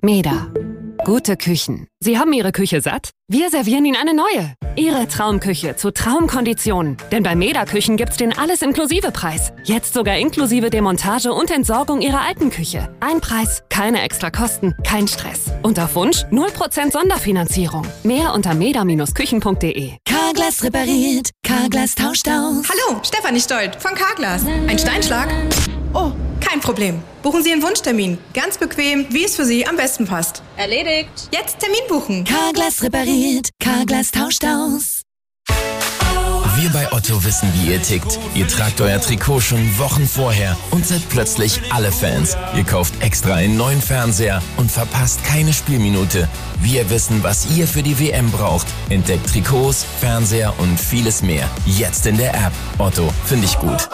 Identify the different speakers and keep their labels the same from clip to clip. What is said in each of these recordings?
Speaker 1: Meda. Gute Küchen. Sie haben Ihre Küche satt? Wir servieren Ihnen eine neue. Ihre Traumküche zu Traumkonditionen. Denn bei Meda Küchen gibt's den Alles-Inklusive-Preis. Jetzt sogar inklusive Demontage und Entsorgung Ihrer alten Küche. Ein Preis, keine extra Kosten, kein Stress. Und auf Wunsch 0% Sonderfinanzierung. Mehr unter meda-küchen.de.
Speaker 2: Carglass repariert, Carglass tauscht aus.
Speaker 3: Hallo, Stefanie Stolt von Carglass. Ein Steinschlag? Oh, kein Problem. Buchen Sie Ihren Wunschtermin. Ganz bequem, wie es für Sie am besten passt.
Speaker 4: Erledigt.
Speaker 3: Jetzt Termin buchen.
Speaker 2: Carglass repariert, Carglass tauscht aus.
Speaker 5: Wir bei Otto wissen, wie ihr tickt. Ihr tragt euer Trikot schon Wochen vorher und seid plötzlich alle Fans. Ihr kauft extra einen neuen Fernseher und verpasst keine Spielminute. Wir wissen, was ihr für die WM braucht. Entdeckt Trikots, Fernseher und vieles mehr. Jetzt in der App. Otto, finde ich gut.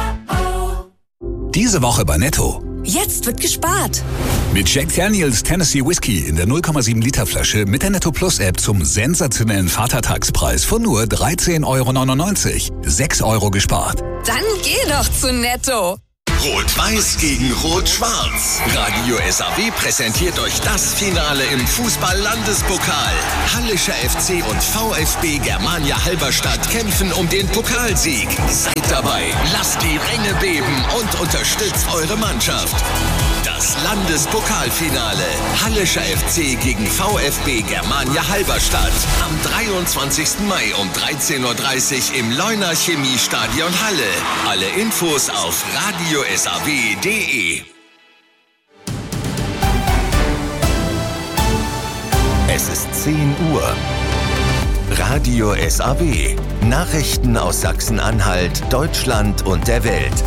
Speaker 6: Diese Woche bei Netto.
Speaker 2: Jetzt wird gespart.
Speaker 6: Mit Jack Daniels Tennessee Whiskey in der 0,7 Liter Flasche mit der Netto Plus App zum sensationellen Vatertagspreis von nur 13,99 €. 6 € gespart.
Speaker 2: Dann geh doch zu Netto.
Speaker 7: Rot-Weiß gegen Rot-Schwarz. Radio SAW präsentiert euch das Finale im Fußball-Landespokal. Hallischer FC und VfB Germania Halberstadt kämpfen um den Pokalsieg. Seid dabei, lasst die Ränge beben und unterstützt eure Mannschaft. Das Landespokalfinale. Hallischer FC gegen VfB Germania Halberstadt. Am 23. Mai um 13:30 Uhr im Leuner Chemiestadion Halle. Alle Infos auf radiosaw.de. Es ist 10 Uhr. Radio SAW. Nachrichten aus Sachsen-Anhalt, Deutschland und der Welt.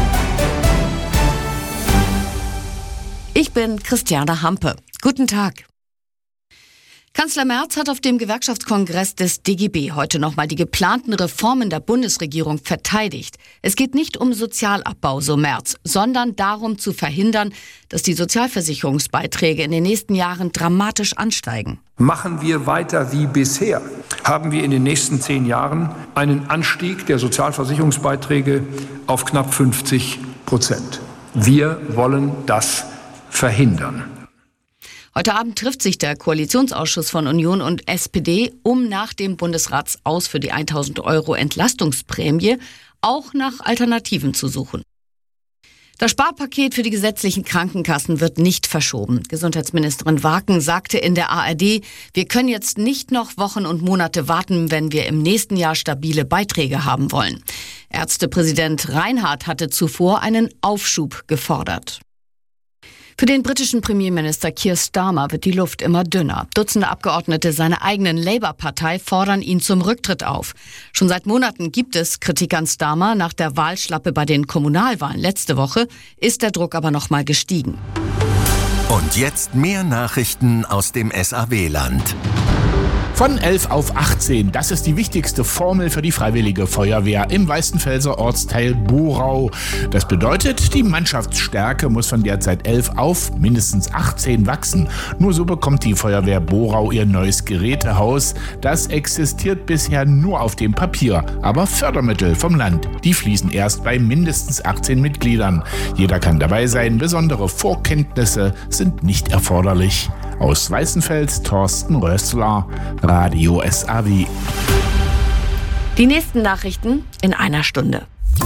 Speaker 8: Ich bin Christiane Hampe. Guten Tag. Kanzler Merz hat auf dem Gewerkschaftskongress des DGB heute nochmal die geplanten Reformen der Bundesregierung verteidigt. Es geht nicht um Sozialabbau, so Merz, sondern darum zu verhindern, dass die Sozialversicherungsbeiträge in den nächsten Jahren dramatisch ansteigen.
Speaker 9: Machen wir weiter wie bisher, haben wir in den nächsten 10 Jahren einen Anstieg der Sozialversicherungsbeiträge auf knapp 50%. Wir wollen das verhindern.
Speaker 8: Heute Abend trifft sich der Koalitionsausschuss von Union und SPD, um nach dem Bundesratsaus für die 1.000 € Entlastungsprämie auch nach Alternativen zu suchen. Das Sparpaket für die gesetzlichen Krankenkassen wird nicht verschoben. Gesundheitsministerin Waken sagte in der ARD, wir können jetzt nicht noch Wochen und Monate warten, wenn wir im nächsten Jahr stabile Beiträge haben wollen. Ärztepräsident Reinhardt hatte zuvor einen Aufschub gefordert. Für den britischen Premierminister Keir Starmer wird die Luft immer dünner. Dutzende Abgeordnete seiner eigenen Labour-Partei fordern ihn zum Rücktritt auf. Schon seit Monaten gibt es Kritik an Starmer. Nach der Wahlschlappe bei den Kommunalwahlen letzte Woche ist der Druck aber noch mal gestiegen.
Speaker 7: Und jetzt mehr Nachrichten aus dem SAW-Land.
Speaker 10: Von 11 auf 18, das ist die wichtigste Formel für die Freiwillige Feuerwehr im Weißenfelser Ortsteil Borau. Das bedeutet, die Mannschaftsstärke muss von derzeit 11 auf mindestens 18 wachsen. Nur so bekommt die Feuerwehr Borau ihr neues Gerätehaus. Das existiert bisher nur auf dem Papier, aber Fördermittel vom Land, die fließen erst bei mindestens 18 Mitgliedern. Jeder kann dabei sein, besondere Vorkenntnisse sind nicht erforderlich. Aus Weißenfels, Thorsten Rössler, Radio SAW.
Speaker 8: Die nächsten Nachrichten in einer Stunde.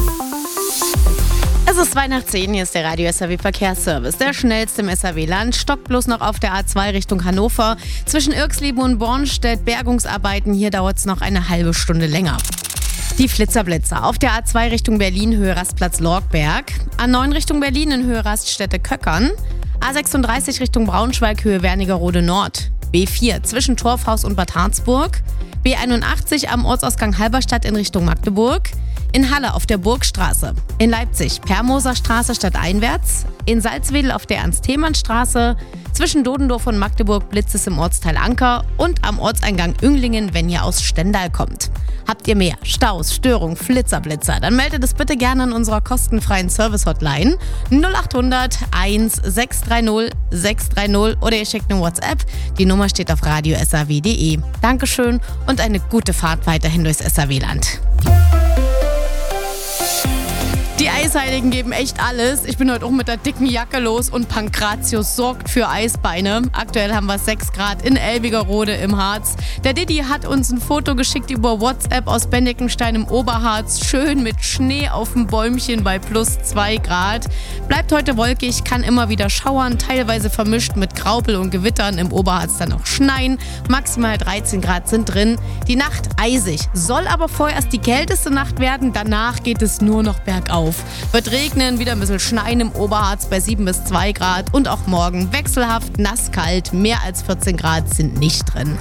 Speaker 4: Es ist 2:10, hier ist der Radio SAW Verkehrsservice. Der schnellste im SAW-Land, stockt bloß noch auf der A2 Richtung Hannover. Zwischen Irxleben und Bornstedt Bergungsarbeiten, hier dauert es noch eine halbe Stunde länger. Die Flitzerblitzer auf der A2 Richtung Berlin, Höhe Rastplatz Lorgberg. A9 Richtung Berlin in Höhe Raststätte Köckern. A36 Richtung Braunschweig, Höhe Wernigerode Nord. B4 zwischen Torfhaus und Bad Harzburg. B81 am Ortsausgang Halberstadt in Richtung Magdeburg. In Halle auf der Burgstraße. In Leipzig Permoser Straße stadteinwärts. In Salzwedel auf der Ernst-Thälmann-Straße. Zwischen Dodendorf und Magdeburg blitzt es im Ortsteil Anker und am Ortseingang Ünglingen, wenn ihr aus Stendal kommt. Habt ihr mehr Staus, Störungen, Flitzerblitzer, dann meldet es bitte gerne an unserer kostenfreien Service-Hotline 0800 1630 630 oder ihr schickt eine WhatsApp. Die Nummer steht auf radiosaw.de. Dankeschön und eine gute Fahrt weiterhin durchs SAW-Land. Die Eisheiligen geben echt alles. Ich bin heute auch mit der dicken Jacke los und Pankratius sorgt für Eisbeine. Aktuell haben wir 6 Grad in Elbigerode im Harz. Der Didi hat uns ein Foto geschickt über WhatsApp aus Bendikenstein im Oberharz. Schön mit Schnee auf dem Bäumchen bei plus 2 Grad. Bleibt heute wolkig, kann immer wieder schauern, teilweise vermischt mit Graupel und Gewittern. Im Oberharz dann auch schneien. Maximal 13 Grad sind drin. Die Nacht eisig. Soll aber vorerst die kälteste Nacht werden. Danach geht es nur noch bergauf. Wird regnen, wieder ein bisschen schneien im Oberharz bei 7 bis 2 Grad. Und auch morgen wechselhaft, nasskalt. Mehr als 14 Grad sind nicht drin.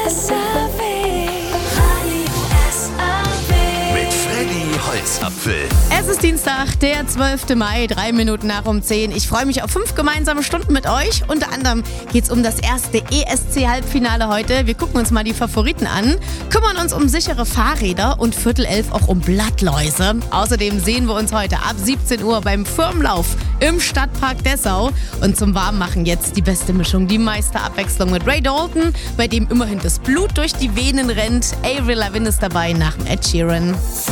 Speaker 7: Holzapfel.
Speaker 4: Es ist Dienstag, der 12. Mai, 3 Minuten nach um 10. Ich freue mich auf 5 gemeinsame Stunden mit euch. Unter anderem geht es um das erste ESC-Halbfinale heute. Wir gucken uns mal die Favoriten an, kümmern uns um sichere Fahrräder und 10:45 auch um Blattläuse. Außerdem sehen wir uns heute ab 17 Uhr beim Firmenlauf im Stadtpark Dessau. Und zum Warmmachen jetzt die beste Mischung, die meiste Abwechslung mit Ray Dalton, bei dem immerhin das Blut durch die Venen rennt. Avril Lavigne ist dabei nach dem Ed Sheeran.